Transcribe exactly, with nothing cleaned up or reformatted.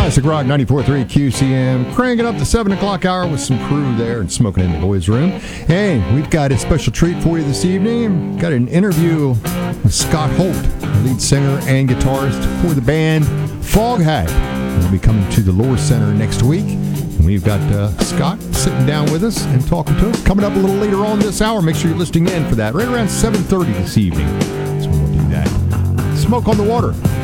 Classic Rock ninety-four point three Q C M, cranking up the seven o'clock hour with some crew there and smoking in the boys' room. Hey, we've got a special treat for you this evening. Got an interview with Scott Holt, the lead singer and guitarist for the band Foghat. We'll be coming to the Lohr Center next week. And we've got uh, Scott sitting down with us and talking to us. Coming up a little later on this hour. Make sure you're listening in for that. Right around seven thirty this evening. That's when we'll do that. Smoke on the Water.